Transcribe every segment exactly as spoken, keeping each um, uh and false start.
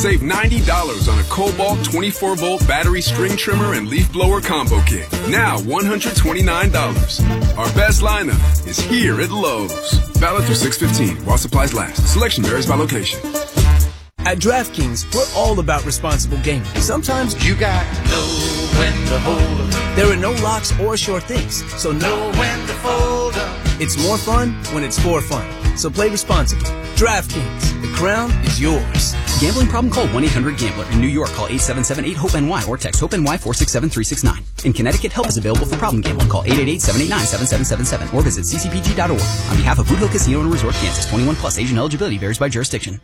Save ninety dollars on a Cobalt twenty-four volt battery string trimmer and leaf blower combo kit. Now one hundred twenty-nine dollars. Our best lineup is here at Lowe's. Valid through six fifteen while supplies last. Selection varies by location. At DraftKings, we're all about responsible gaming. Sometimes you got to know when to hold up. There are no locks or sure things, so know when to fold up. It's more fun when it's for fun. So play responsibly. DraftKings, the crown is yours. Gambling problem? Call one eight hundred gambler. In New York, call eight seven seven eight hope N Y or text HOPE-NY four six seven three six nine. In Connecticut, help is available for problem gambling. Call eight eight eight seven eight nine seven seven seven seven or visit c c p g dot org. On behalf of Boot Hill Casino and Resort, Kansas, twenty-one plus. Age and eligibility varies by jurisdiction.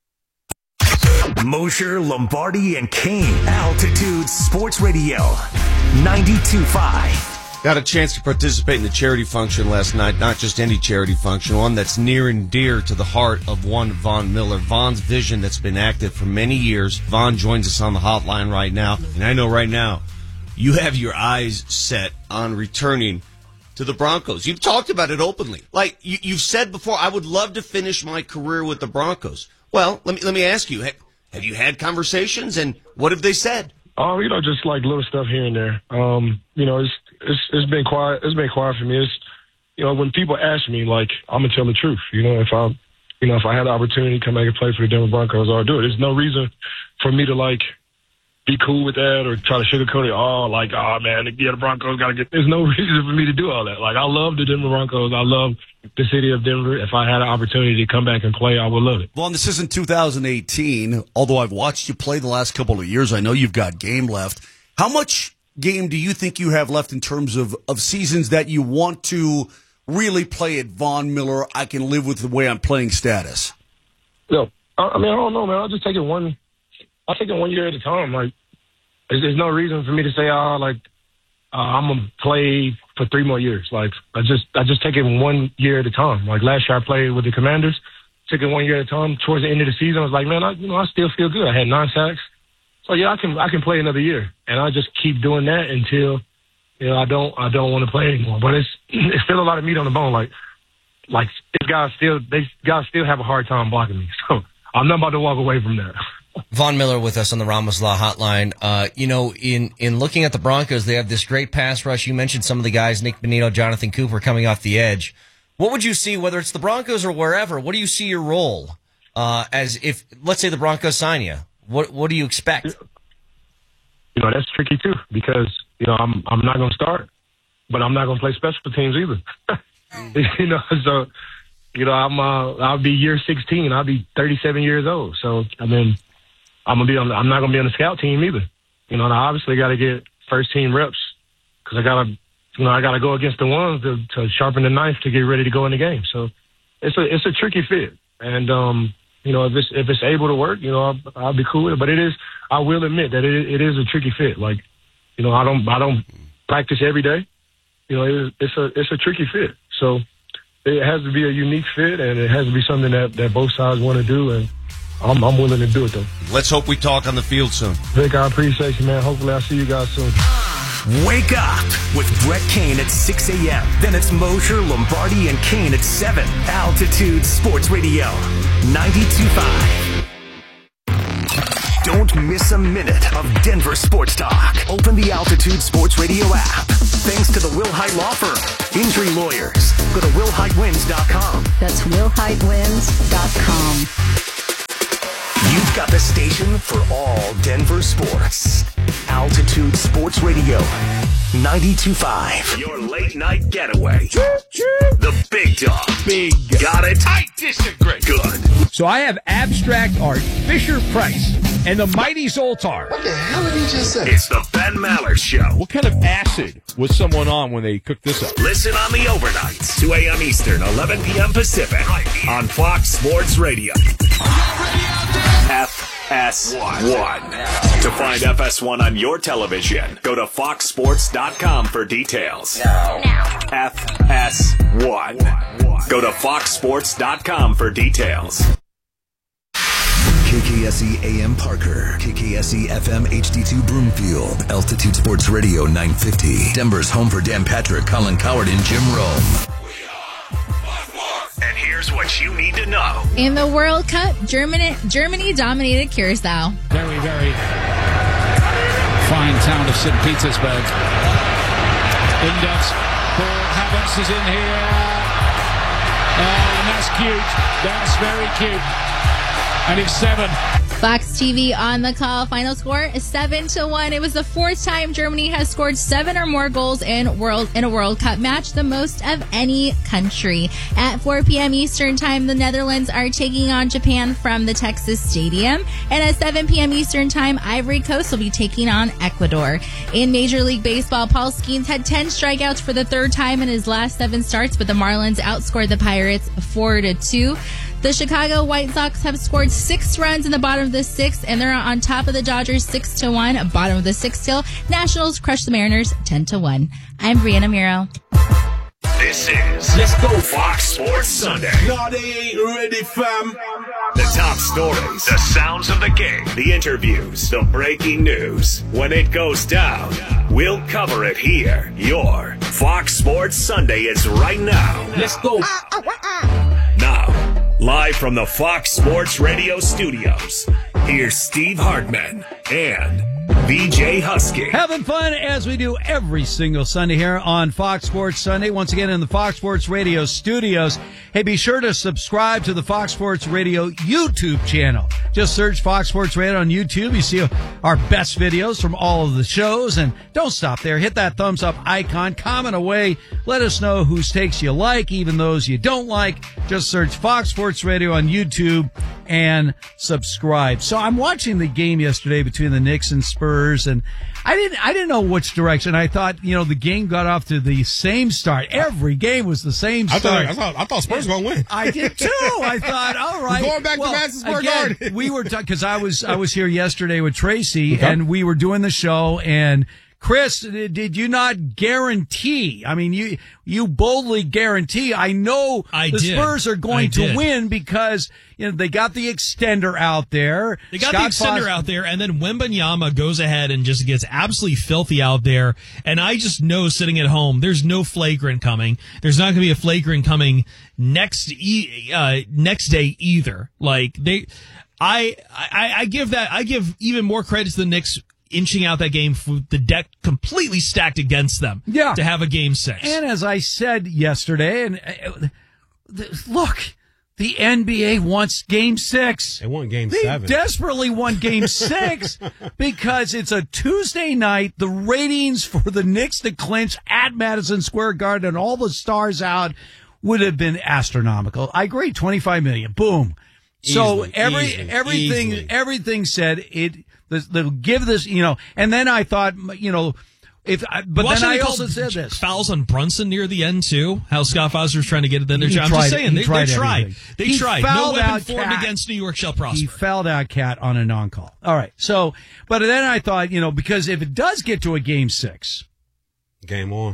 Mosher, Lombardi, and Kane. Altitude Sports Radio. ninety-two point five. Got a chance to participate in the charity function last night. Not just any charity function, one that's near and dear to the heart of one Von Miller. Von's vision that's been active for many years. Von joins us on the hotline right now. And I know right now you have your eyes set on returning to the Broncos. You've talked about it openly. Like you, you've said before, I would love to finish my career with the Broncos. Well, let me let me ask you, have, have you had conversations, and what have they said? Oh, you know, just like little stuff here and there. Um, you know, it's it's it's been quiet. It's been quiet for me. It's, you know, when people ask me, like, I'm gonna tell the truth. You know, if I, you know, if I had the opportunity to come back and play for the Denver Broncos, I'll do it. There's no reason for me to like be cool with that or try to sugarcoat it. Oh, like, oh man, yeah, the Broncos gotta get. There's no reason for me to do all that. Like, I love the Denver Broncos. I love the city of Denver. If I had an opportunity to come back and play, I would love it. Well, this isn't two thousand eighteen. Although I've watched you play the last couple of years, I know you've got game left. How much game do you think you have left in terms of, of seasons that you want to really play at Von Miller? I can live with the way I'm playing status. No, I, I mean, I don't know, man. I'll just take it one. I'll take it one year at a time. Like, there's, there's no reason for me to say, oh, like, uh, I'm gonna play for three more years. Like, I just, I just take it one year at a time. Like last year, I played with the Commanders, took it one year at a time. Towards the end of the season, I was like, man, I, you know, I still feel good. I had nine sacks, so yeah, I can, I can play another year, and I just keep doing that until, you know, I don't, I don't want to play anymore. But it's, it's still a lot of meat on the bone. Like, like these guys still, they guys still have a hard time blocking me. So I'm not about to walk away from that. Von Miller with us on the Ramos Law Hotline. Uh, you know, in, in looking at the Broncos, they have this great pass rush. You mentioned some of the guys, Nick Bonito, Jonathan Cooper, coming off the edge. What would you see, whether it's the Broncos or wherever, what do you see your role uh, as if, let's say the Broncos sign you? What what do you expect? You know, that's tricky too, because, you know, I'm I'm not going to start, but I'm not going to play special teams either. You know, so, you know, I'm uh, I'll be year sixteen. I'll be thirty-seven years old. So, I mean, I'm gonna be on. The, I'm not gonna be on the scout team either. You know, and I obviously got to get first team reps because I gotta, you know, I gotta go against the ones to, to sharpen the knife to get ready to go in the game. So it's a it's a tricky fit, and um, you know, if it's if it's able to work, you know, I'll, I'll be cool with it. But it is, I will admit that it it is a tricky fit. Like, you know, I don't I don't practice every day. You know, it, it's a it's a tricky fit. So it has to be a unique fit, and it has to be something that, that both sides want to do, and I'm, I'm willing to do it, though. Let's hope we talk on the field soon. Vic, I appreciate you, man. Hopefully I'll see you guys soon. Wake up with Brett Kane at six a.m. Then it's Mosher, Lombardi, and Kane at seven. Altitude Sports Radio, ninety-two point five. Don't miss a minute of Denver sports talk. Open the Altitude Sports Radio app. Thanks to the Will Hite Law Firm. Injury lawyers. Go to will hite wins dot com. That's will hite wins dot com. You've got the station for all Denver sports. Altitude Sports Radio, ninety-two point five. Your late night getaway. The big dog. Big. Got it? I disagree. Good. So I have abstract art, Fisher Price, and the Mighty Zoltar. What the hell did he just say? It's the Ben Maller Show. What kind of acid was someone on when they cooked this up? Listen on the overnights, two a.m. Eastern, eleven p.m. Pacific, on Fox Sports Radio. F S one. To find F S one on your television, go to fox sports dot com for details. Now. F S one. Go to fox sports dot com for details. K K S E A M Parker, K K S E F M H D two Broomfield, Altitude Sports Radio nine fifty. Denver's home for Dan Patrick, Colin Coward, and Jim Rome. And here's Here's what you need to know. In the World Cup, Germany, Germany dominated Curacao. Very, very fine town of Saint Petersburg. Index for Havertz is in here. Oh, and that's cute. That's very cute. And it's seven. Fox T V on the call. Final score is seven to one. It was the fourth time Germany has scored seven or more goals in world in a World Cup match, the most of any country. At four p.m. Eastern Time, the Netherlands are taking on Japan from the Texas Stadium. And at seven p.m. Eastern Time, Ivory Coast will be taking on Ecuador. In Major League Baseball, Paul Skeens had ten strikeouts for the third time in his last seven starts, but the Marlins outscored the Pirates four to two. The Chicago White Sox have scored six runs in the bottom of the sixth, and they're on top of the Dodgers six to one. Bottom of the sixth still. Nationals crush the Mariners ten to one. I'm Brianna Miro. This is Let's Go Fox Sports Sunday. No, they ain't ready, fam. The top stories, the sounds of the game, the interviews, the breaking news. When it goes down, we'll cover it here. Your Fox Sports Sunday is right now. Let's go. Now, live from the Fox Sports Radio studios, here's Steve Hartman and V J Husky. Having fun as we do every single Sunday here on Fox Sports Sunday. Once again in the Fox Sports Radio studios. Hey, be sure to subscribe to the Fox Sports Radio YouTube channel. Just search Fox Sports Radio on YouTube. You see our best videos from all of the shows. And don't stop there. Hit that thumbs up icon. Comment away. Let us know whose takes you like, even those you don't like. Just search Fox Sports Radio on YouTube and subscribe. So I'm watching the game yesterday between the Knicks and Spurs, and I didn't I didn't know which direction. I thought, you know, the game got off to the same start. Every game was the same start. I thought I thought, I thought Spurs were going to win. I did too. I thought, all right. We're going back well, to Madison Square again, Garden. We were because I was I was here yesterday with Tracy, okay. and we were doing the show, and Chris, did you not guarantee? I mean, you you boldly guarantee. I know I the did. Spurs are going I to did. win because you know they got the extender out there. They got Scott the extender Foster- out there, and then Wembanyama goes ahead and just gets absolutely filthy out there. And I just know sitting at home, there's no flagrant coming. There's not going to be a flagrant coming next e- uh, next day either. Like they, I, I I give that I give even more credit to the Knicks inching out that game with the deck completely stacked against them. Yeah. To have a game six. And as I said yesterday, and uh, th- look, the N B A wants game six. They want game they seven. They desperately want game six because it's a Tuesday night. The ratings for the Knicks to clinch at Madison Square Garden and all the stars out would have been astronomical. I agree. twenty-five million. Boom. So Easily, every, easily, everything, easily. everything said it, they'll give this, you know, and then I thought, you know, if, I, but Watch then how I they also called said this. Fouls on Brunson near the end, too. How Scott Foster's trying to get it in there. He I'm tried- just saying, he they tried they tried. everything. They He tried. No fouled weapon out formed Cat. against New York shall prosper. He fouled out Cat on a non-call. All right. So, but then I thought, you know, because if it does get to a game six, Game on.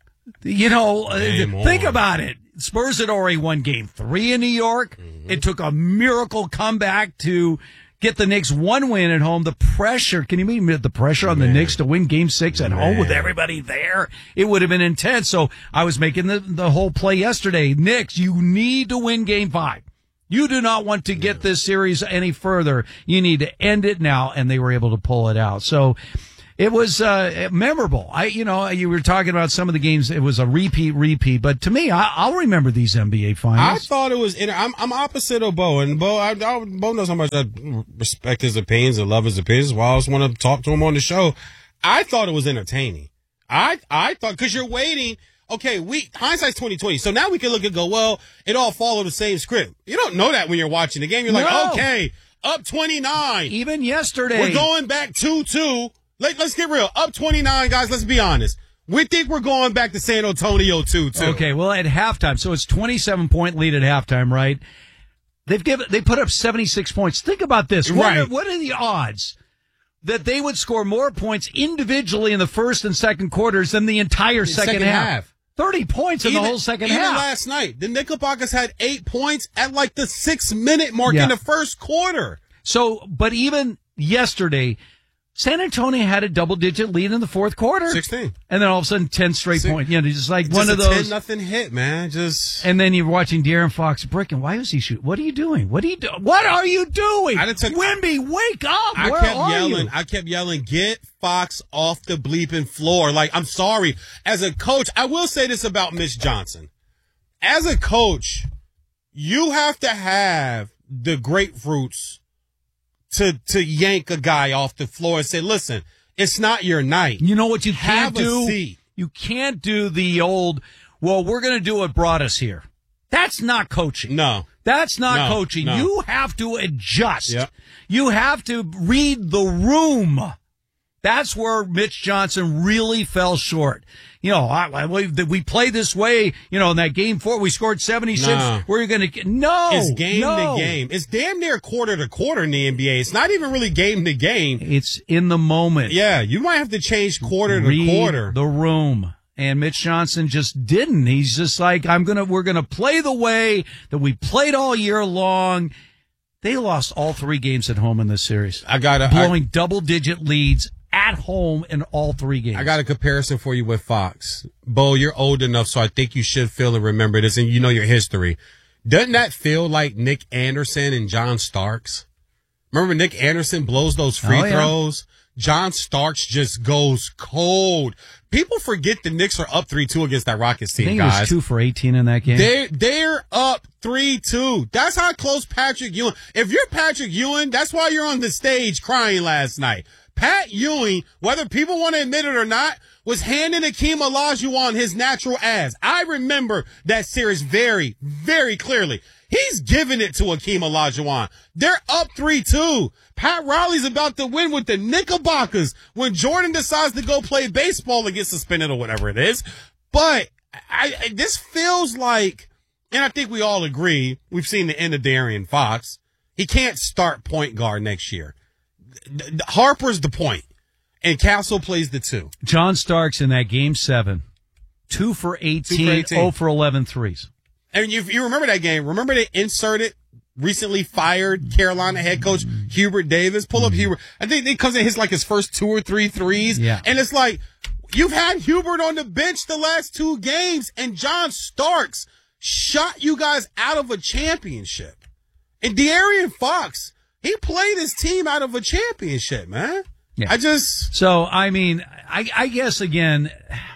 you know, uh, Game think on. about it. Spurs had already won game three in New York. Mm-hmm. It took a miracle comeback to get the Knicks one win at home. The pressure, can you imagine the pressure on the Man. Knicks to win game six at home with Man. everybody there? It would have been intense. So I was making the, the whole play yesterday. Knicks, you need to win game five. You do not want to get this series any further. You need to end it now. And they were able to pull it out. So it was uh, memorable. I, you know, you were talking about some of the games. It was a repeat, repeat. But to me, I, I'll remember these N B A I finals. thought it was. I'm I'm opposite of Bo, and Bo, I, I, Bo knows how much I respect his opinions and love his opinions. Well, I just want to talk to him on the show. I thought it was entertaining. I I thought because you're waiting. Okay, we hindsight's twenty twenty. So now we can look and go, well, it all followed the same script. You don't know that when you're watching the game. You're like, No. okay, up twenty-nine. Even yesterday, We're going back two two. Let, let's get real. Up twenty-nine, guys. Let's be honest. We think we're going back to San Antonio two two. Okay, well, at halftime, so it's twenty-seven point lead at halftime, right? They've given, they put up seventy-six points. Think about this. What, Right. are, what are the odds that they would score more points individually in the first and second quarters than the entire second, second half? half. thirty points in Even- the whole second even half. last night, the Knickerbockers had eight points at like the six minute mark Yeah. in the first quarter. So, but even yesterday, San Antonio had a double-digit lead in the fourth quarter. sixteen. And then all of a sudden, ten straight Six. points. You know, just like Just one a of those. ten nothing hit, man. Just. And then you're watching De'Aaron Fox bricking. Why is he shooting? What are you doing? What are you doing? What are you doing? I took, Wemby, wake up. I Where kept are yelling. you? I kept yelling, get Fox off the bleeping floor. Like, I'm sorry. As a coach, I will say this about Mitch Johnson. As a coach, you have to have the grapefruits to to yank a guy off the floor and say, listen, it's not your night. You know what you can't have do? A seat. You can't do the old, well, we're going to do what brought us here. That's not coaching. No. That's not No, coaching. no. You have to adjust. Yep. You have to read the room. That's where Mitch Johnson really fell short. You know, I, I, we, we play this way, you know, in that game four, we scored seventy-six. No. Where you're going to get, no. It's game no. to game. It's damn near quarter to quarter in the N B A. It's not even really game to game. It's in the moment. Yeah, you might have to change quarter to Read quarter. the room. And Mitch Johnson just didn't. He's just like, I'm going to, we're going to play the way that we played all year long. They lost all three games at home in this series. I got blowing double digit leads at home in all three games. I got a comparison for you with Fox. Bo, you're old enough, so I think you should feel and remember this, and you know your history. Doesn't that feel like Nick Anderson and John Starks? Remember Nick Anderson blows those free Oh, yeah. throws? John Starks just goes cold. People forget the Knicks are up three two against that Rockets I team, think guys. it was two for eighteen in that game. They're, they're up three two. That's how close Patrick Ewing. If you're Patrick Ewing, that's why you're on the stage crying last night. Pat Ewing, whether people want to admit it or not, was handing Akeem Olajuwon his natural ass. I remember that series very, very clearly. He's giving it to Akeem Olajuwon. They're up three two. Pat Riley's about to win with the Knickerbockers when Jordan decides to go play baseball and get suspended or whatever it is. But I, I, this feels like, and I think we all agree, we've seen the end of De'Aaron Fox. He can't start point guard next year. Harper's the point, and Castle plays the two. John Starks in that game seven, two for eighteen, Two for eighteen. zero for eleven threes. And if you remember that game, remember they inserted recently fired Carolina head coach Hubert Davis. Pull up Hubert. I think he comes in his like his first two or three threes. Yeah. And it's like, you've had Hubert on the bench the last two games, and John Starks shot you guys out of a championship. And De'Aaron Fox, he played his team out of a championship, man. Yeah. I just. So, I mean, I, I guess again,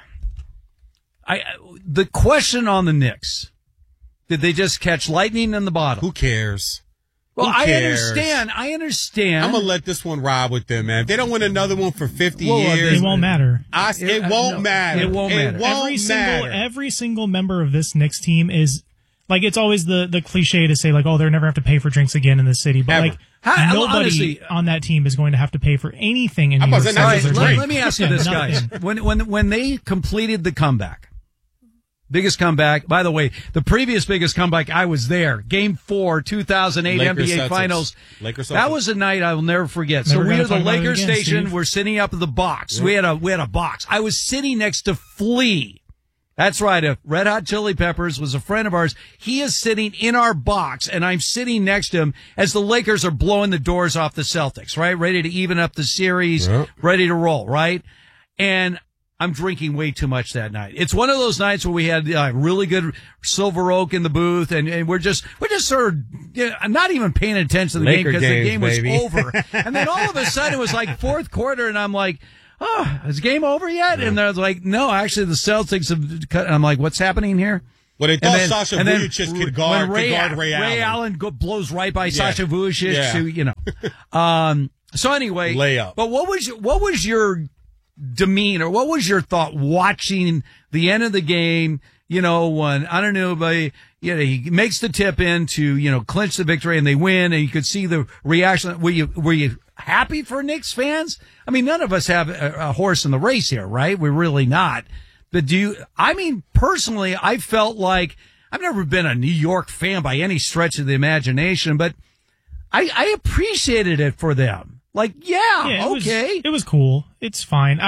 I, the question on the Knicks, did they just catch lightning in the bottle? Who cares? Well, Who I cares? understand. I understand. I'm gonna let this one ride with them, man. If they don't win another one for fifty Well, years, it won't matter. I, it, it won't no, matter. it won't matter. It won't every single matter. every single member of this Knicks team is like, it's always the the cliche to say like, oh, they're never have to pay for drinks again in the city, but Ever. like How- nobody honestly- on that team is going to have to pay for anything in I'm New about York to say, City. that's All a right, drink. let, let me ask you Yeah, this, guys. nothing. When when when they completed the comeback, biggest comeback. By the way, the previous biggest comeback, I was there. Game four, two thousand eight Lakers N B A Celtics. Finals. Lakers That Celtics. was a night I will never forget. Never so we gonna are the talk about it Lakers again, station. Steve. We're sitting up at the box. We had a we had a box. I was sitting next to Flea. That's right. A Red Hot Chili Peppers was a friend of ours. He is sitting in our box, and I'm sitting next to him as the Lakers are blowing the doors off the Celtics, right? Ready to even up the series, Yep. ready to roll, right? And I'm drinking way too much that night. It's one of those nights where we had uh, really good Silver Oak in the booth, and, and we're just we're just sort of you know, not even paying attention to the Laker game because the games, game was baby. over. And then all of a sudden it was like fourth quarter, and I'm like, oh, is the game over yet? And they're like, no, actually the Celtics have cut. And I'm like, what's happening here? Well, they And thought then- Sasha and then Vujacic could guard, when Ray, could guard Ray, Ray Allen. Allen go, blows right by Yeah. Sasha Vujacic, Yeah. who, you know. Um, so anyway, Layup. But what was your, what was your demeanor? What was your thought watching the end of the game? You know, when I don't know, but you know, he makes the tip in to you know clinch the victory, and they win, and you could see the reaction. Were you were you happy for Knicks fans? I mean, none of us have a, a horse in the race here, right? We're really not. But do you? I mean, personally, I felt like I've never been a New York fan by any stretch of the imagination, but I, I appreciated it for them. Like, yeah, Yeah, it okay. Was, it was cool. It's fine. I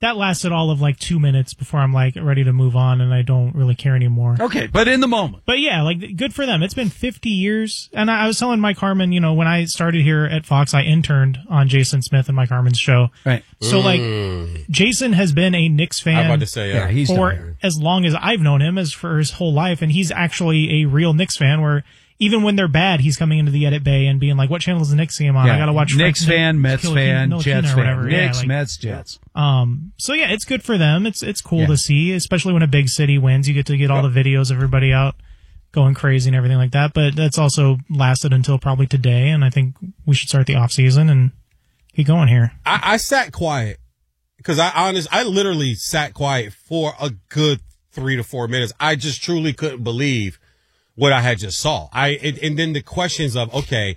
that lasted all of like two minutes before I'm like ready to move on and I don't really care anymore. Okay, but in the moment. But yeah, like good for them. It's been fifty years. And I, I was telling Mike Harmon, you know, when I started here at Fox, I interned on Jason Smith and Mike Harmon's show. Right. So like Mm. Jason has been a Knicks fan I'm about to say, yeah. Yeah, he's for done. as long as I've known him, as for his whole life. And he's actually a real Knicks fan where even when they're bad, he's coming into the edit bay and being like, what channel is the Knicks game on? Yeah. I got to watch Knicks Frank fan, Mets Ntilikina- fan, Ntilikina Jets or fan. whatever. Yeah, Knicks, like- Mets, Jets. Um, so yeah, it's good for them. It's it's cool Yeah. to see, especially when a big city wins. You get to get all the videos of everybody out going crazy and everything like that. But that's also lasted until probably today, and I think we should start the off season and get going here. I, I sat quiet because I honest, I literally sat quiet for a good three to four minutes. I just truly couldn't believe what I had just saw. I and, and then the questions of, okay,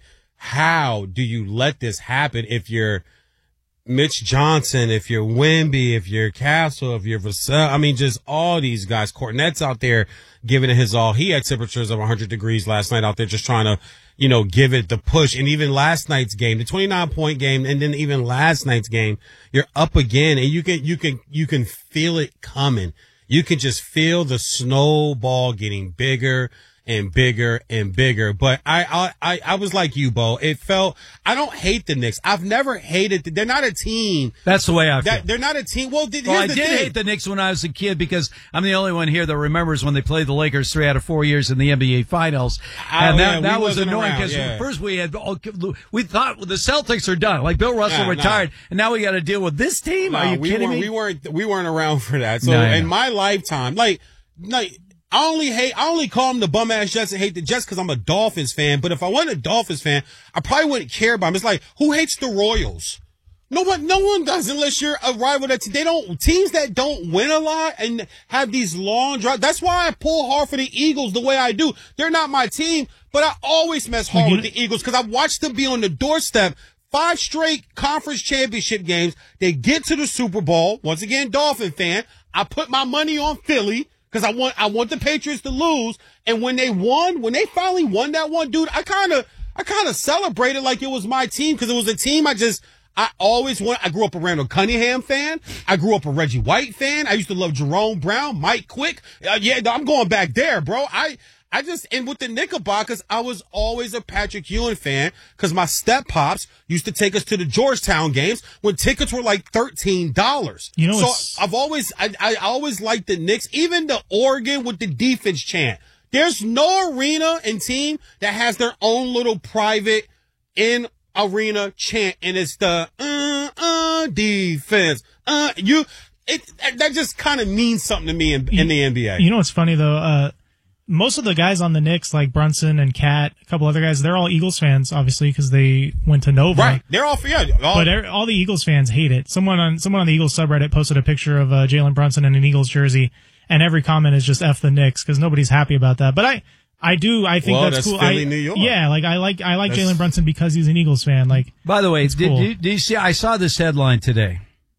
how do you let this happen if you're Mitch Johnson, if you're Wemby, if you're Castle, if you're Vassell, I mean, just all these guys. Kornet's out there giving it his all. He had temperatures of one hundred degrees last night out there just trying to, you know, give it the push. And even last night's game, the twenty-nine point game, and then even last night's game, you're up again and you can, you can, you can feel it coming. You can just feel the snowball getting bigger and bigger and bigger. But I, I, I was like you, Bo. It felt, I don't hate the Knicks. I've never hated, the, they're not a team. That's the way I feel. That, they're not a team. Well, th- Well, here's I the did thing. hate the Knicks when I was a kid because I'm the only one here that remembers when they played the Lakers three out of four years in the N B A Finals, Oh, and that, yeah, that we was wasn't annoying around, because yeah. first we had we thought the Celtics are done, like Bill Russell Nah, retired, nah. and now we got to deal with this team. No, are you we kidding weren't, me? We weren't, we weren't around for that. So No, I in know. my lifetime, like, like, I only hate, I only call them the bum ass Jets and hate the Jets because I'm a Dolphins fan. But if I wasn't a Dolphins fan, I probably wouldn't care about them. It's like, who hates the Royals? No one, no one does unless you're a rival that they don't, teams that don't win a lot and have these long drives. That's why I pull hard for the Eagles the way I do. They're not my team, but I always mess hard with the Eagles because I watched them be on the doorstep. Five straight conference championship games. They get to the Super Bowl. Once again, Dolphin fan. I put my money on Philly. Because I want, I want the Patriots to lose. And when they won, when they finally won that one, dude, I kind of, I kind of celebrated like it was my team because it was a team I just, I always want. I grew up a Randall Cunningham fan. I grew up a Reggie White fan. I used to love Jerome Brown, Mike Quick. Uh, yeah, I'm going back there, bro. I, I just, and with the Knickerbockers, I was always a Patrick Ewing fan because my step pops used to take us to the Georgetown games when tickets were like thirteen dollars. You know, so it's- I've always, I, I always liked the Knicks, even the Oregon with the defense chant. There's no arena and team that has their own little private in arena chant, and it's the uh uh defense. Uh, you, it that just kind of means something to me in, in the N B A. You know what's funny though? Uh, most of the guys on the Knicks, like Brunson and Cat, a couple other guys, they're all Eagles fans, obviously, because they went to Nova. Right, they're all for yeah. All, But er- all the Eagles fans hate it. Someone on someone on the Eagles subreddit posted a picture of uh, Jalen Brunson in an Eagles jersey, and every comment is just F the Knicks because nobody's happy about that. But I, I do, I think Well, that's, that's cool. Philly, I, New York. Yeah, like I like I like That's- Jalen Brunson because he's an Eagles fan. Like, By the way, it's did, cool. did, did you see? I saw this headline today.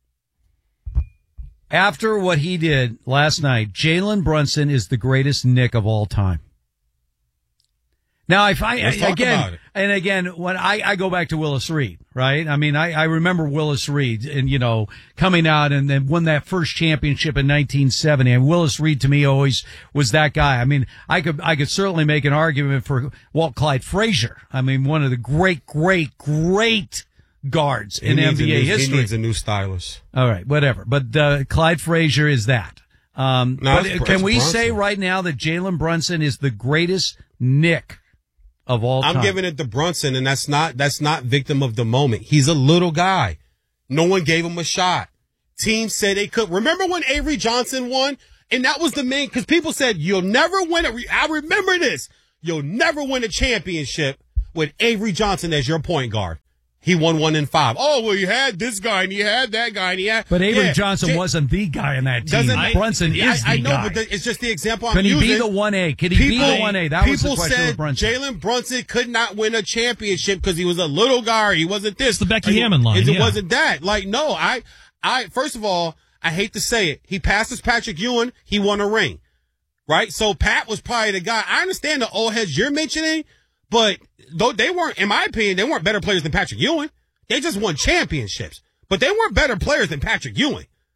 After what he did last night, Jalen Brunson is the greatest Knick of all time. Now, I find Let's talk again, about it. and again, when I, I go back to Willis Reed, right? I mean, I, I remember Willis Reed and, you know, coming out and then won that first championship in nineteen seventy. And Willis Reed to me always was that guy. I mean, I could, I could certainly make an argument for Walt Clyde Frazier. I mean, one of the great, great, great guards He in needs a N B A new- history. He needs a new stylist. All right, whatever. But uh, Clyde Frazier is that. Um, No, but it's- can it's we Brunson. say right now that Jalen Brunson is the greatest Knick of all time? I'm giving it to Brunson, and that's not that's not victim of the moment. He's a little guy. No one gave him a shot. Teams said they could. Remember when Avery Johnson won? And that was the main, because people said, you'll never win a, re- I remember this. You'll never win a championship with Avery Johnson as your point guard. He won one in five. Oh, well, you had this guy, and you had that guy, and you had. But Avery Yeah, Johnson J- wasn't the guy in that team. Doesn't- Brunson I, is the I know, guy. but the, it's just the example I'm Can he using. be the one A? Can he be the one A? That was the people question with said Brunson. Jalen Brunson could not win a championship because he was a little guy. Or he wasn't this. It's the Becky Like, Hammond line, It yeah. wasn't that. Like, no, I, I, first of all, I hate to say it. He passes Patrick Ewing. He won a ring. Right? So Pat was probably the guy. I understand the old heads you're mentioning, but though they weren't, in my opinion, they weren't better players than Patrick Ewing. They just won championships, but they weren't better players than Patrick Ewing.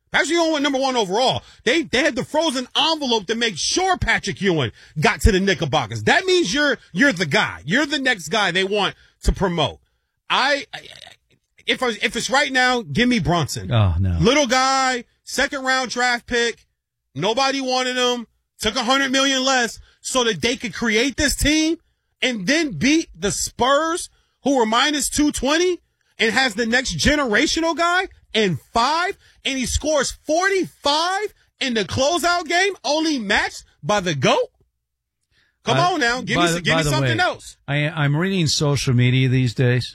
Patrick Ewing went number one overall. They they had the frozen envelope to make sure Patrick Ewing got to the Knickerbockers. That means you're you're the guy. You're the next guy they want to promote. I, I if I, if it's right now, give me Brunson. Oh no, little guy, second round draft pick. Nobody wanted him. Took a hundred million less so that they could create this team and then beat the Spurs, who were minus two twenty, and has the next generational guy and five. And he scores forty-five in the closeout game, only matched by the GOAT? Come uh, on now. Give me, the, give me something way, else. I, I'm reading social media these days.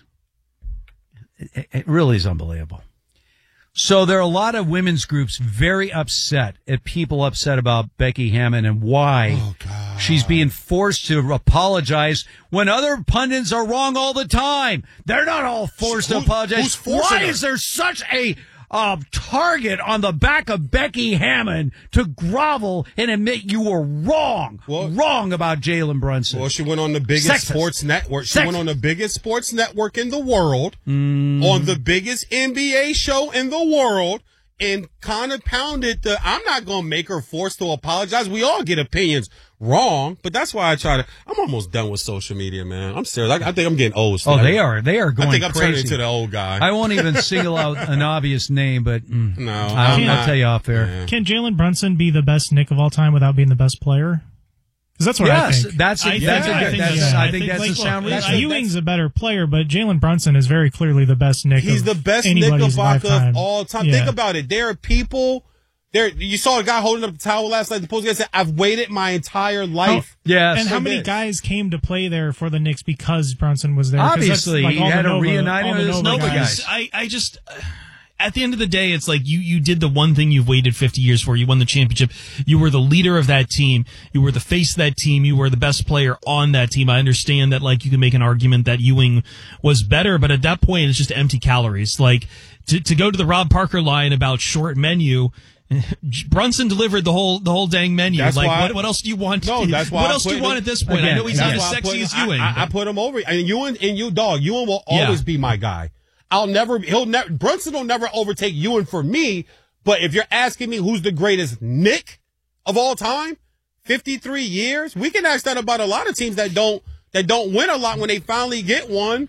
It, it really is unbelievable. So there are a lot of women's groups very upset at people upset about Becky Hammon and why oh, she's being forced to apologize when other pundits are wrong all the time. They're not all forced Who, to apologize. Why her? Is there such a Uh, target on the back of Becky Hammon to grovel and admit you were wrong, well, wrong about Jalen Brunson? Well, she went on the biggest Sexist. sports network. She Sexist. went on the biggest sports network in the world, mm. on the biggest N B A show in the world, and kind of pounded the, I'm not going to make her forced to apologize. We all get opinions wrong, but that's why I try to, I'm almost done with social media, man. I'm serious. I, I think I'm getting old. Oh, they are. They are going I think I'm crazy. turning into the old guy. I won't even single out an obvious name, but mm, no, I'll, Can, I'll tell you off air. Yeah. Can Jalen Brunson be the best Knick of all time without being the best player? Because that's what yes, I think. That's a, I that's think, a good, I think, that's, yeah. I I think think that's like, a sound look, reason. Ewing's a better player, but Jalen Brunson is very clearly the best Knick. He's of the best anybody's Knickerbocker lifetime. of all time. Yeah. Think about it. There are people. There, you saw a guy holding up the towel last night. The post guy said, "I've waited my entire life." Oh, yes. And how many this. guys came to play there for the Knicks because Brunson was there? Obviously, like he had a reuniting with his No, Nova because guys. I, I just, uh, at the end of the day, it's like you, you did the one thing you've waited fifty years for. You won the championship. You were the leader of that team. You were the face of that team. You were the best player on that team. I understand that, like, you can make an argument that Ewing was better, but at that point, it's just empty calories. Like, to, to go to the Rob Parker line about short menu, Brunson delivered the whole the whole dang menu. That's like, why what, I, what else do you want? No, that's why what I else do you him, want at this point? Again, I know he's not as sexy sexy him, as Ewing. I, I, I put him over. And Ewing and you, dog. Ewing will always Yeah. be my guy. I'll never. He'll never. Brunson will never overtake Ewing for me. But if you're asking me who's the greatest Knick of all time, fifty-three years, we can ask that about a lot of teams that don't that don't win a lot when they finally get one.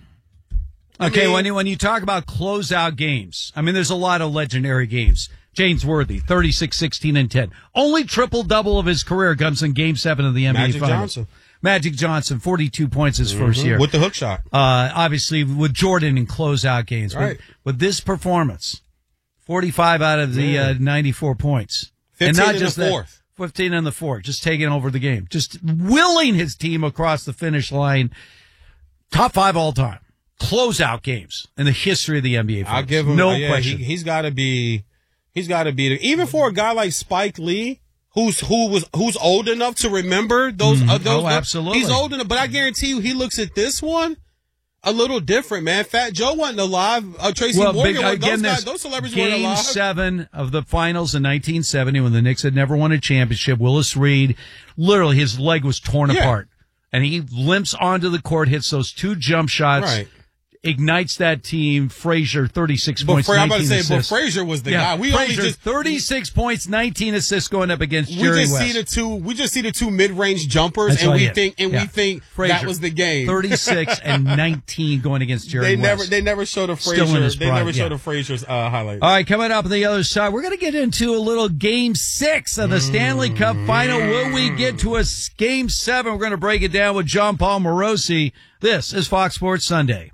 I Okay, mean, when you, when you talk about closeout games, I mean, there's a lot of legendary games. James Worthy, thirty-six, sixteen, and ten. Only triple-double of his career comes in Game seven of the N B A Magic Finals. Johnson. Magic Johnson, forty-two points his first Mhm. year. With the hook shot. Uh, obviously, with Jordan in closeout games. But Right. with this performance, forty-five out of the uh, ninety-four points. fifteen and not in just the that, fourth. fifteen in the fourth, just taking over the game. Just willing his team across the finish line. Top five all time. Closeout games in the history of the N B A Finals. I'll give him no yeah, question. He, he's got to be. He's got to be there. Even for a guy like Spike Lee, who's who was who's old enough to remember those. Mhm. Uh, those Oh, absolutely. He's old enough, but I guarantee you, he looks at this one a little different, man. Fat Joe wasn't alive. Uh, Tracy well, Morgan, big, those, again, guys, this those celebrities game weren't alive. seven of the finals in nineteen seventy when the Knicks had never won a championship. Willis Reed, literally his leg was torn Yeah. apart, and he limps onto the court, hits those two jump shots. Right. Ignites that team. Frazier, thirty-six But points, Fra- I'm about nineteen to say, but assists. Frazier was the yeah, guy. We Frazier, only just thirty-six points, nineteen assists going up against we Jerry just West. see the two. We just see the two mid-range jumpers, That's and all we it. think and Yeah. we think Frazier, that was the game. thirty-six and nineteen going against Jerry They West. never, they never showed a Still in Frazier. his They prime, never yeah. showed a Frazier's uh, highlight. All right, coming up on the other side, we're going to get into a little Game Six of the Stanley Cup Final. Will we get to a s- Game Seven? We're going to break it down with John Paul Morosi. This is Fox Sports Sunday.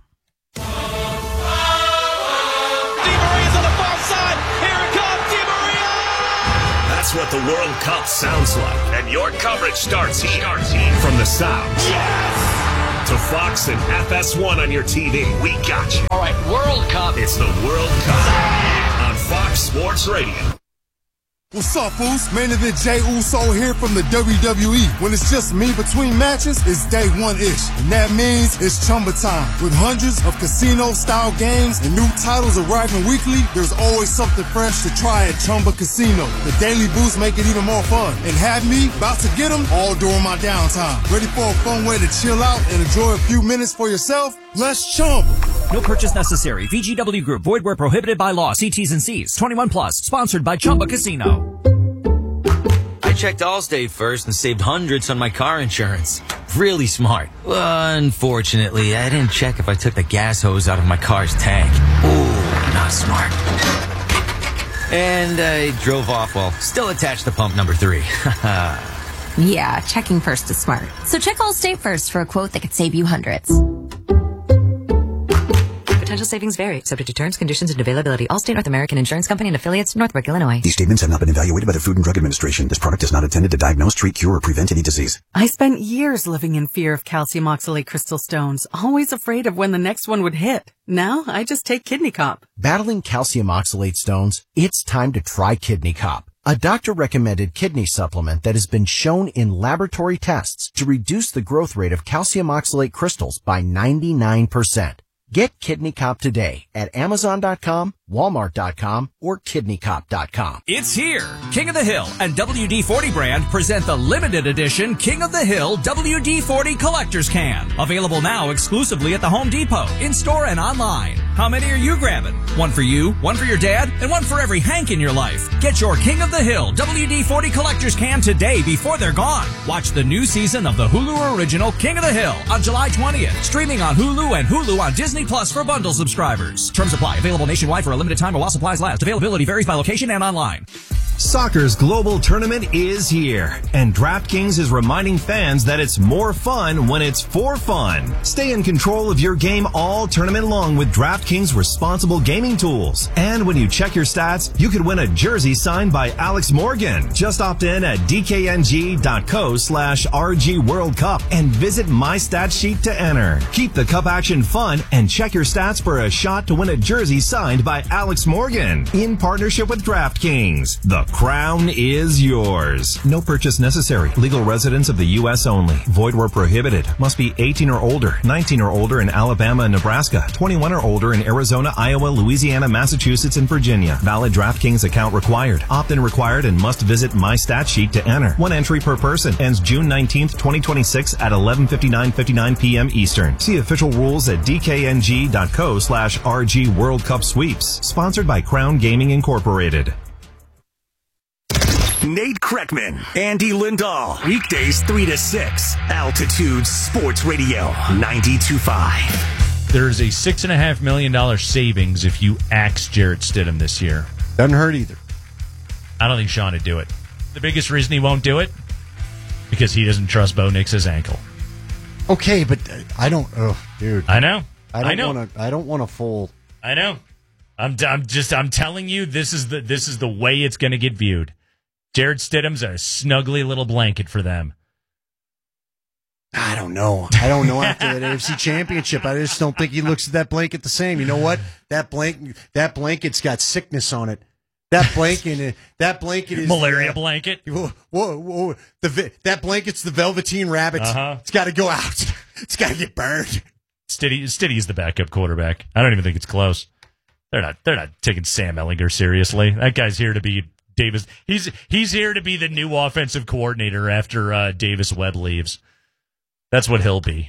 That's what the World Cup sounds like. And your coverage starts here. Starts here. From the South. Yes! To Fox and F S one on your T V. We got you. All right, World Cup. It's the World Cup on Fox Sports Radio. What's up, fools? Main event Jey Uso here from the W W E. When it's just me between matches, it's day one-ish. And that means it's Chumba time. With hundreds of casino-style games and new titles arriving weekly, there's always something fresh to try at Chumba Casino. The daily boosts make it even more fun. And have me about to get them all during my downtime. Ready for a fun way to chill out and enjoy a few minutes for yourself? Let's Chumba. No purchase necessary. V G W Group. Void where prohibited by law. See T's and C's. twenty-one plus. Sponsored by Chumba Casino. I checked Allstate first and saved hundreds on my car insurance. Really smart. Unfortunately, I didn't check if I took the gas hose out of my car's tank. Ooh, not smart. And I drove off while still attached to pump number three. Yeah, checking first is smart. So check Allstate first for a quote that could save you hundreds. Potential savings vary, subject to terms, conditions, and availability. Allstate North American Insurance Company and affiliates, Northbrook, Illinois. These statements have not been evaluated by the Food and Drug Administration. This product is not intended to diagnose, treat, cure, or prevent any disease. I spent years living in fear of calcium oxalate crystal stones, always afraid of when the next one would hit. Now, I just take Kidney Cop. Battling calcium oxalate stones? It's time to try Kidney Cop, a doctor-recommended kidney supplement that has been shown in laboratory tests to reduce the growth rate of calcium oxalate crystals by ninety-nine percent. Get Kidney Cop today at Amazon dot com, Walmart dot com, or Kidney Cop dot com. It's here. King of the Hill and W D forty brand present the limited edition King of the Hill W D forty Collector's Can. Available now exclusively at the Home Depot, in-store and online. How many are you grabbing? One for you, one for your dad, and one for every Hank in your life. Get your King of the Hill W D forty Collector's Can today before they're gone. Watch the new season of the Hulu original King of the Hill on July twentieth. Streaming on Hulu and Hulu on Disney Plus for bundle subscribers. Terms apply. Available nationwide for a limited time or while supplies last. Availability varies by location and online. Soccer's global tournament is here, and DraftKings is reminding fans that it's more fun when it's for fun. Stay in control of your game all tournament long with DraftKings responsible gaming tools. And when you check your stats, you could win a jersey signed by Alex Morgan. Just opt in at dkng.co slash RG World Cup and visit my stat sheet to enter. Keep the cup action fun and check your stats for a shot to win a jersey signed by Alex Morgan in partnership with DraftKings. The crown is yours. No purchase necessary. Legal residents of the U S only. Void where prohibited. Must be eighteen or older, nineteen or older in Alabama and Nebraska, twenty-one or older in Arizona, Iowa, Louisiana, Massachusetts, and Virginia. Valid DraftKings account required. Opt-in required and must visit My Stat Sheet to enter. One entry per person. Ends June nineteenth, twenty twenty-six at eleven fifty-nine fifty-nine p.m. Eastern. See official rules at dkng.co slash RG World Cup Sweeps. Sponsored by Crown Gaming Incorporated. Nate Kreckman, Andy Lindahl, weekdays three to six, Altitude Sports Radio, ninety-two point five. There's a six and a half million dollar savings if you axe Jarrett Stidham this year. Doesn't hurt either. I don't think Sean would do it. The biggest reason he won't do it, because he doesn't trust Bo Nix's ankle. Okay, but I don't. Oh, dude. I know. I don't I know. want to. I don't want to full. I know. I'm. I'm just. I'm telling you. This is the. This is the way it's going to get viewed. Jarrett Stidham's a snuggly little blanket for them. I don't know. I don't know after that A F C Championship. I just don't think he looks at that blanket the same. You know what? That blanket. That blanket's got sickness on it. That blanket. That blanket is malaria uh, blanket. Whoa, whoa, whoa. The that blanket's the Velveteen Rabbit. Uh-huh. It's got to go out. It's got to get burned. Stiddy, Stiddy's the backup quarterback. I don't even think it's close. They're not. They're not taking Sam Ehlinger seriously. That guy's here to be Davis. He's he's here to be the new offensive coordinator after uh, Davis Webb leaves. That's what he'll be.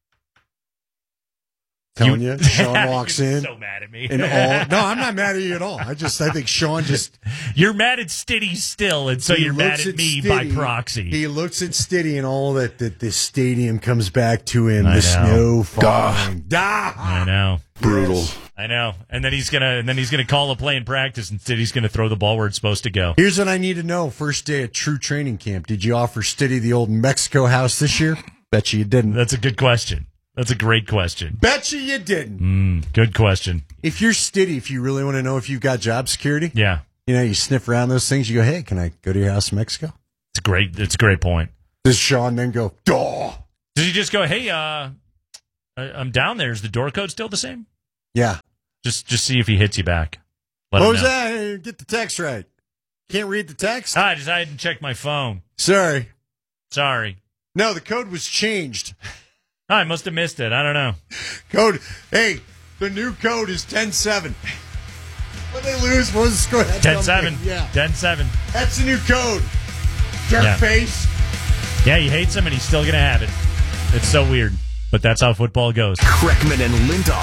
Telling you, you Sean walks You're in. So mad at me. And all, no, I'm not mad at you at all. I just I think Sean just. You're mad at Stiddy still, and so you're mad at, at me Stiddy, by proxy. He looks at Stiddy and all that that this stadium comes back to him. I the know. snow falling. I know. Brutal. I know. And then he's gonna and then he's gonna call a play in practice and Stiddy's gonna throw the ball where it's supposed to go. Here's what I need to know. First day of true training camp. Did you offer Stiddy the old Mexico house this year? Bet you you didn't. That's a good question. That's a great question. Bet you you didn't. Mm, good question. If you're Stiddy, if you really want to know if you've got job security, yeah, you know, you sniff around those things. You go, hey, can I go to your house in Mexico? It's a great. It's a great point. Does Sean then go, duh? Does he just go, hey, uh, I'm down there. Is the door code still the same? Yeah. Just just see if he hits you back. Let what him was know. that? Get the text right. Can't read the text? I just I didn't check my phone. Sorry. Sorry. No, the code was changed. I must have missed it. I don't know. Code. Hey, the new code is ten seven. When they lose, what was the score? ten seven. Yeah. ten seven. That's the new code. Jerk Yeah. face. Yeah, he hates him and he's still going to have it. It's so weird. But that's how football goes. Kreckman and Lindahl,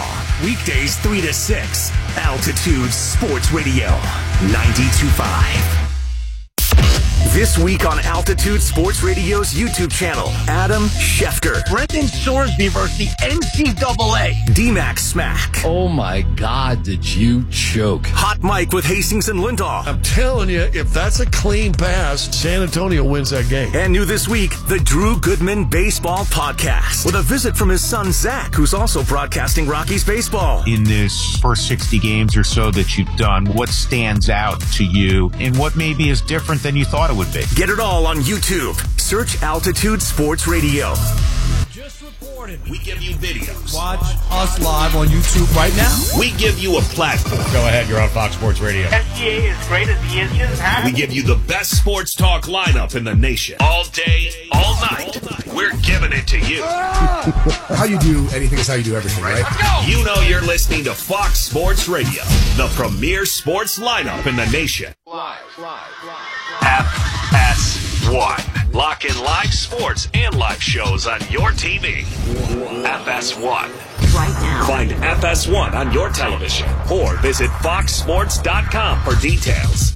Weekdays three to six. Altitude Sports Radio. ninety-two point five. This week on Altitude Sports Radio's YouTube channel, Adam Schefter. Brendan Sorsby versus the N C double A. D-Max Smack. Oh my God, did you choke? Hot Mike with Hastings and Lindahl. I'm telling you, if that's a clean pass, San Antonio wins that game. And new this week, the Drew Goodman Baseball Podcast. With a visit from his son, Zach, who's also broadcasting Rockies baseball. In this first sixty games or so that you've done, what stands out to you and what maybe is different than you thought it would be? Get it all on YouTube. Search Altitude Sports Radio. Just reported. We give you videos. Watch us live on YouTube right now. We give you a platform. Go ahead, you're on Fox Sports Radio. S G A is great as he is. Just have we give you the best sports talk lineup in the nation. All day, all night. We're giving it to you. How you do anything is how you do everything, right? You know you're listening to Fox Sports Radio, the premier sports lineup in the nation. Live, live, live. F S one. Lock in live sports and live shows on your T V. F S one. Right now. Find F S one on your television or visit fox sports dot com for details.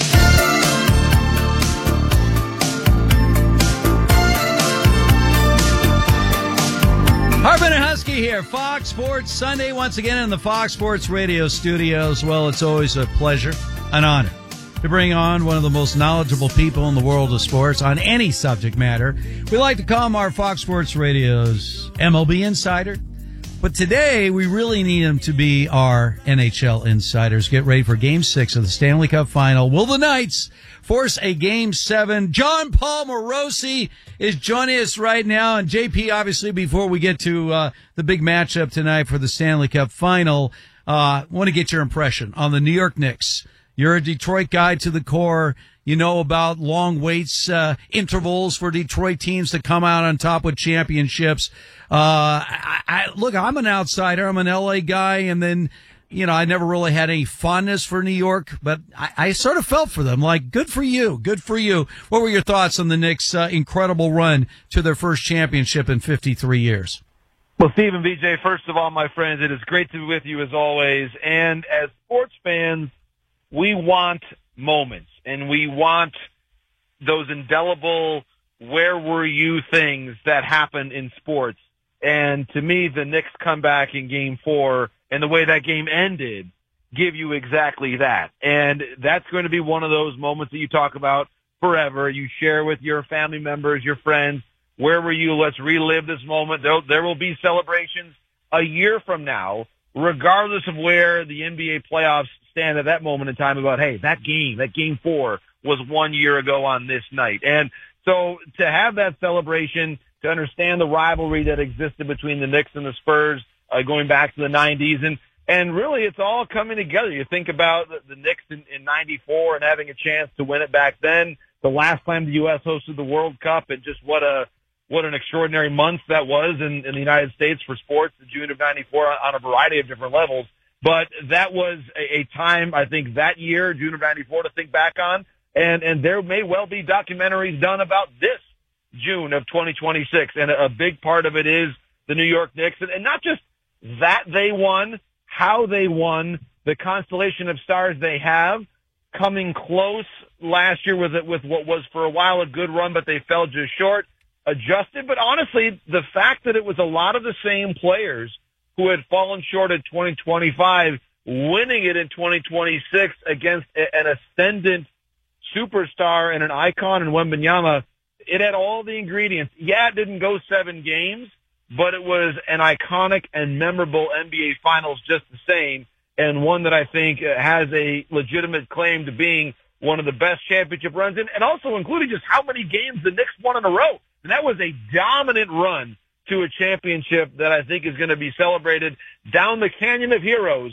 Harbin and Husky here, Fox Sports Sunday, once again in the Fox Sports Radio studios. Well, it's always a pleasure, an honor, to bring on one of the most knowledgeable people in the world of sports on any subject matter. We like to call him our Fox Sports Radio's M L B insider. But today, we really need him to be our N H L insiders. Get ready for Game six of the Stanley Cup Final. Will the Knights force a Game seven? John Paul Morosi is joining us right now. And J P, obviously, before we get to uh, the big matchup tonight for the Stanley Cup Final, I uh, want to get your impression on the New York Knicks. You're a Detroit guy to the core. You know about long waits, uh, intervals for Detroit teams to come out on top with championships. Uh, I, I, look, I'm an outsider. I'm an L A guy. And then, you know, I never really had any fondness for New York, but I, I sort of felt for them. Like, good for you. Good for you. What were your thoughts on the Knicks' uh, incredible run to their first championship in fifty-three years? Well, Steve and V J, first of all, my friends, it is great to be with you as always. And as sports fans, we want moments, and we want those indelible where were you things that happen in sports. And to me, the Knicks comeback in game four and the way that game ended give you exactly that. And that's going to be one of those moments that you talk about forever. You share with your family members, your friends. Where were you? Let's relive this moment. There, there will be celebrations a year from now, regardless of where the N B A playoffs stand at that moment in time about, hey, that game, that game four was one year ago on this night. And so to have that celebration, to understand the rivalry that existed between the Knicks and the Spurs uh, going back to the nineties, and and really it's all coming together. You think about the, the Knicks in, in ninety-four and having a chance to win it back then, the last time the U S hosted the World Cup, and just what a what an extraordinary month that was in, in the United States for sports in June of ninety-four on, on a variety of different levels. But that was a, a time, I think, that year, June of ninety-four, to think back on. And, and there may well be documentaries done about this June of twenty twenty-six. And a, a big part of it is the New York Knicks. And, and not just that they won, how they won, the constellation of stars they have, coming close last year with it, with what was for a while a good run, but they fell just short, adjusted. But honestly, the fact that it was a lot of the same players who had fallen short in twenty twenty-five, winning it in twenty twenty-six against an ascendant superstar and an icon in Wembanyama, it had all the ingredients. Yeah, it didn't go seven games, but it was an iconic and memorable N B A Finals just the same, and one that I think has a legitimate claim to being one of the best championship runs, and, and also including just how many games the Knicks won in a row. And that was a dominant run to a championship that I think is going to be celebrated down the Canyon of Heroes